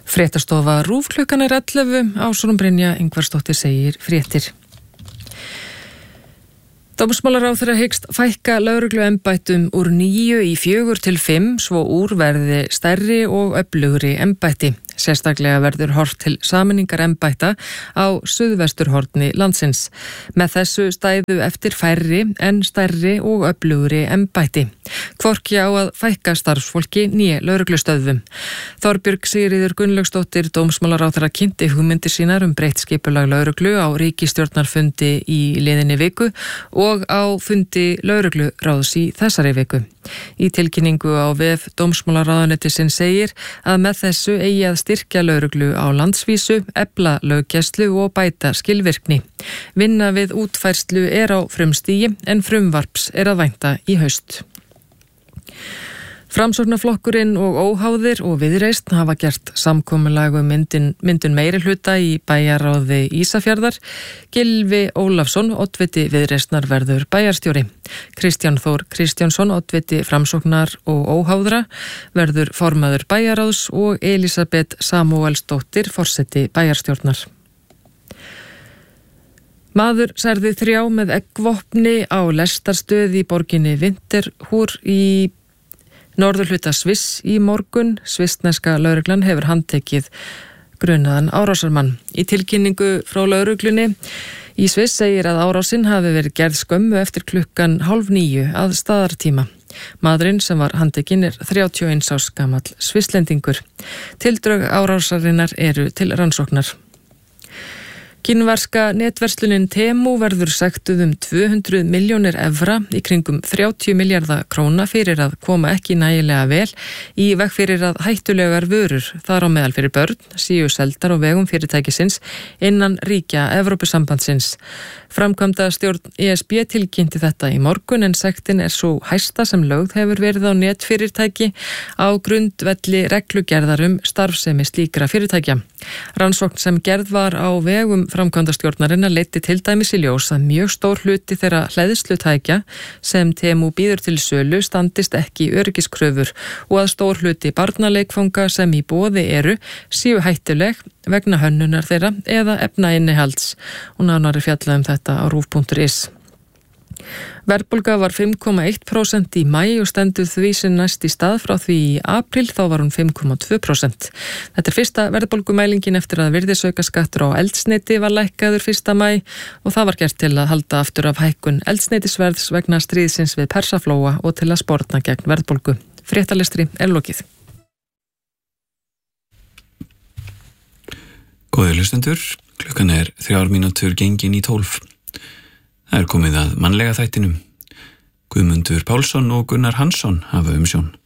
Fréttastofa RÚV klukkan 11, Ásrún Brynja Ingvarsdóttir segir fréttir. Dómsmálaráðherra hyggst fækka lögregluembættum úr 9 í 4 til 5 svo úr verði stærri og öflugri embætti. Sérstaklega verður horft til sameiningar embætta á suðvesturhorni landsins. Með þessu stæðu eftir færri en stærri og öflugri embætti. Hvorki á að fækka starfsfólki né lögreglustöðvum. Þorbjörg Sigríður Gunnlaugsdóttir dómsmálaráðherra kynnti hugmyndir sínar breytt skipulag lögreglu á ríkisstjórnarfundi í liðinni viku og á fundi lögregluráðs í þessari viku. Í tilkynningu á vef dómsmálaráðuneytisins segir að með þessu eigi að styrkja lögreglu á landsvísu, efla löggæslu og bæta skilvirkni. Vinna við útfærslu á frumstigi en frumvarps að vænta í haust. Framsóknarflokkurinn og óháðir og Viðreisn hafa gert samkomulag myndun meirihluta í bæjarráði Ísafjarðar. Gylfi Ólafsson, oddviti Viðreisnar verður bæjarstjóri. Kristján Þór Kristjánsson, oddviti Framsóknar og óháðra verður formaður bæjarráðs og Elísabet Samúelsdóttir forseti bæjarstjórnar. Maður særði 3 með eggvopni á lestarstöð í borginni Winterthur í norðurhluta Sviss í morgun. Svissneska lögreglan hefur handtekið grunaðan árásarmann. Í tilkynningu frá lögreglunni í Sviss segir að árásinn hafi verið gerð skömmu eftir 8:30 að staðartíma. Maðurinn sem var handtekinn 31 árs gamall svisslendingur. Tildrög árásarinnar eru til rannsóknar. Kínverska netverslunin Temu verður sektuð 200 milljónir evra í kringum 30 milljarða króna fyrir að koma ekki nægilega vel í veg fyrir að hættulegar vörur, þar á meðal fyrir börn, séu seldar á vegum fyrirtækisins innan ríkja Evrópusambandsins. Framkvæmda stjórn ESB tilkynnti þetta í morgun en sektin svo hæsta sem lögð hefur verið á netfyrirtæki á grundvelli reglugerðar starfsemi slíkra fyrirtækja. Rannsókn sem gerð var á vegum framkvæmdastjórnarinnar leiddi til dæmis í ljós að mjög stór hluti þeirra hleðslutækja sem Temu býður til sölu standist ekki öryggiskröfur og að stór hluti barnaleikfanga sem í boði eru séu hættuleg vegna hönnunar þeirra eða efnainnihalds og nánar fjallað þetta á rúv.is. Verðbólga var 5,1% í maí og stendur því sem næst í stað frá því í apríl, þá var hún 5,2%. Þetta fyrsta verðbólgumælingin eftir að virðisaukaskattur á eldsneyti var lækkaður 1. maí og það var gert til að halda aftur af hækkun eldsneytisverðs vegna stríðsins við Persaflóa og til að sporna gegn verðbólgu. Fréttalestri lokið. Góðir hlustendur, klukkan 3 mínútur gengin í 12. Það komið að mannlega þættinum. Guðmundur Pálsson og Gunnar Hansson hafa umsjón.